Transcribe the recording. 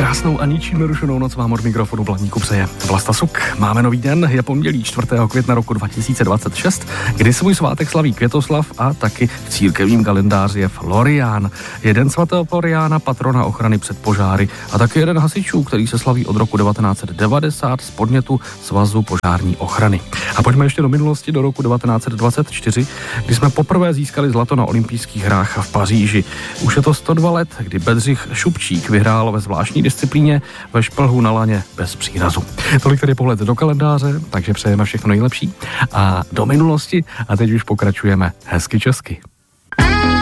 Krásnou a ničím nerušenou noc vám od mikrofonu Blaníku přeje Vlasta Suk. Máme nový den, je pondělí 4. května roku 2026, kdy svůj svátek slaví Květoslav a taky v církevním kalendáři je Florián. Je den svatého Floriána, patrona ochrany před požáry, a taky jeden hasičů, který se slaví od roku 1990 z podnětu Svazu požární ochrany. A pojďme ještě do minulosti, do roku 1924, kdy jsme poprvé získali zlato na olympijských hrách v Paříži. Už je to 102 let, kdy Bedřich Šupčík vyhrál ve zvláštní disciplíně ve šplhu na laně bez přírazu. Tolik tedy pohled do kalendáře, takže přejeme všechno nejlepší a do minulosti, a teď už pokračujeme hezky česky.